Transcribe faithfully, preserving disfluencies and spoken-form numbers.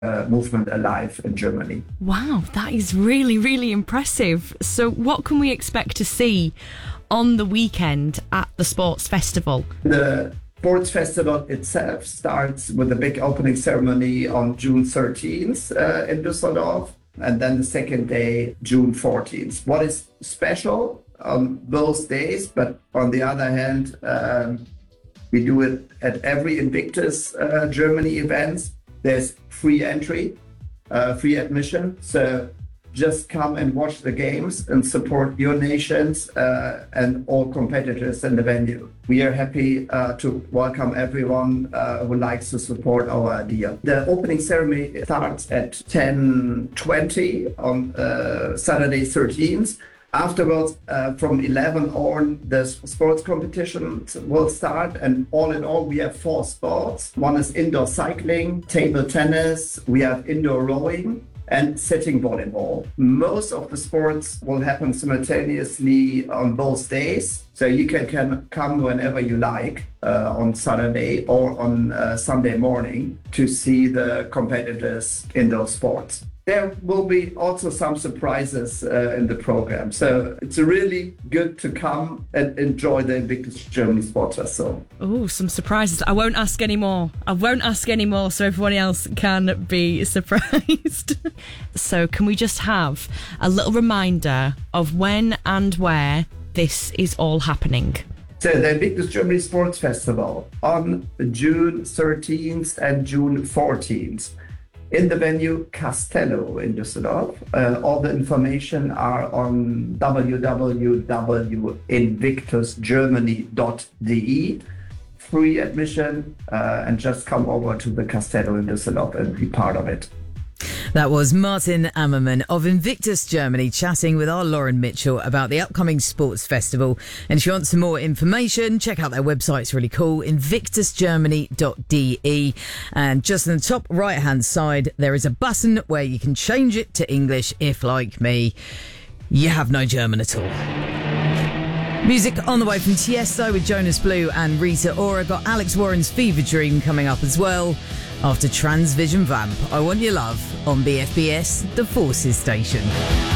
uh, movement alive in Germany. Wow, that is really, really impressive. So what can we expect to see on the weekend at the Sports Festival? The Sports Festival itself starts with a big opening ceremony on June thirteenth uh, in Düsseldorf, and then the second day, June fourteenth. What is special on both days, but on the other hand, um, we do it at every Invictus uh, Germany events. There's free entry, uh, free admission. So just come and watch the games and support your nations uh, and all competitors in the venue. We are happy uh, to welcome everyone uh, who likes to support our idea. The opening ceremony starts at ten twenty on uh, Saturday thirteenth. Afterwards, uh, from eleven on, the sports competitions will start. And all in all, we have four sports. One is indoor cycling, table tennis, we have indoor rowing, and sitting volleyball. Most of the sports will happen simultaneously on both days. So you can, can come whenever you like uh, on Saturday or on uh, Sunday morning to see the competitors in those sports. There will be also some surprises uh, in the program. So it's really good to come and enjoy the Invictus Germany Sports Festival. Oh, some surprises. I won't ask any more. I won't ask any more so everyone else can be surprised. So can we just have a little reminder of when and where this is all happening? So the Invictus Germany Sports Festival on June thirteenth and June fourteenth. In the venue Castello in Düsseldorf. Uh, all the information are on w w w dot invictus germany dot d e. Free admission uh, and just come over to the Castello in Düsseldorf and be part of it. That was Martin Ammerman of Invictus Germany chatting with our Lauren Mitchell about the upcoming sports festival. And if you want some more information, check out their website. It's really cool, invictus germany dot d e. And just on the top right hand side, there is a button where you can change it to English if, like me, you have no German at all. Music on the way from Tiesto with Jonas Blue and Rita Ora. Got Alex Warren's Fever Dream coming up as well. After Transvision Vamp, I Want Your Love on B F B S, the Forces station.